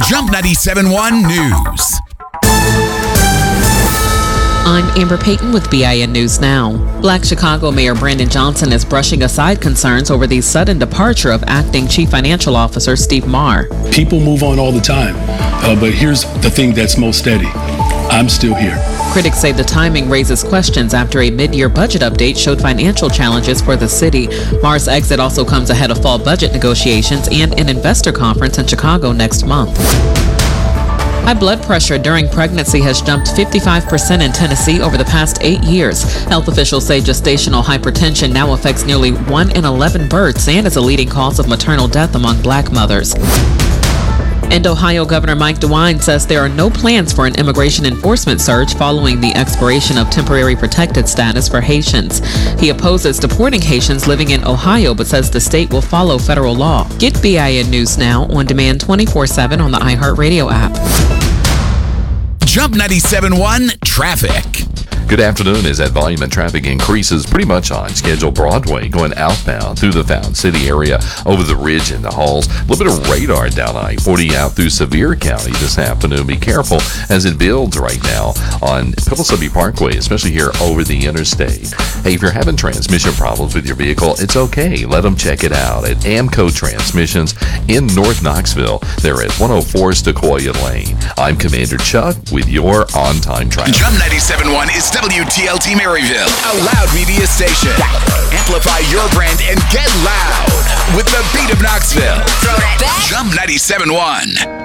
Jump 97.1 News. I'm Amber Payton with BIN News Now. Black Chicago Mayor Brandon Johnson is brushing aside concerns over the sudden departure of acting Chief Financial Officer Steve Maher. People move on all the time, but here's the thing that's most steady. I'm still here. Critics say the timing raises questions after a mid-year budget update showed financial challenges for the city. Maher's exit also comes ahead of fall budget negotiations and an investor conference in Chicago next month. High blood pressure during pregnancy has jumped 55% in Tennessee over the past 8 years. Health officials say gestational hypertension now affects nearly 1 in 11 births and is a leading cause of maternal death among black mothers. And Ohio Governor Mike DeWine says there are no plans for an immigration enforcement surge following the expiration of temporary protected status for Haitians. He opposes deporting Haitians living in Ohio, but says the state will follow federal law. Get BIN News Now on demand 24/7 on the iHeartRadio app. Jump 97.1 Traffic. Good afternoon. As that volume and traffic increases pretty much on schedule, Broadway going outbound through the Fountain City area over the Ridge into Halls. A little bit of radar down I-40 out through Sevier County this afternoon. Be careful as it builds right now on Pillsbury Parkway, especially here over the interstate. Hey, if you're having transmission problems with your vehicle, it's okay. Let them check it out at Amco Transmissions in North Knoxville. They're at 104 Sequoia Lane. I'm Commander Chuck with your on-time traffic. Jump 97.1 is WTLT Maryville, a loud media station. Amplify your brand and get loud with the beat of Knoxville. Throw that back. Jump 97.1.